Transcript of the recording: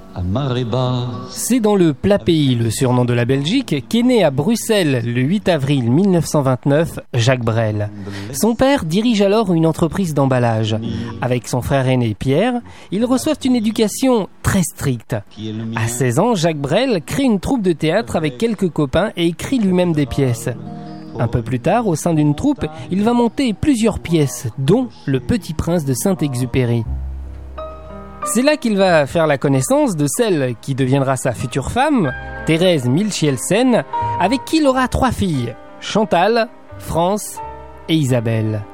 à marée basse. C'est dans le plat pays, le surnom de la Belgique, qu'est né à Bruxelles le 8 avril 1929 Jacques Brel. Son père dirige alors une entreprise d'emballage. Avec son frère aîné Pierre, ils reçoivent une éducation très stricte. À 16 ans, Jacques Brel crée une troupe de théâtre avec quelques copains et écrit lui-même des pièces. Un peu plus tard, au sein d'une troupe, il va monter plusieurs pièces, dont Le Petit Prince de Saint-Exupéry. C'est là qu'il va faire la connaissance de celle qui deviendra sa future femme, Thérèse Milchielsen, avec qui il aura 3 filles, Chantal, France et Isabelle.